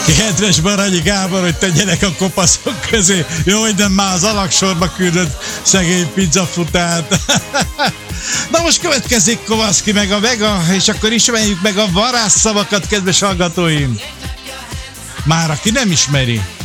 Kedves Baranyi Gábor, hogy tegyenek a kopaszok közé. Jó, hogy nem már az alaksorba küldött szegény pizzafutát. Na most következik Kovaszki meg a Vega, és akkor ismerjük meg a varázsszavakat, kedves hallgatóim. Már aki nem ismeri,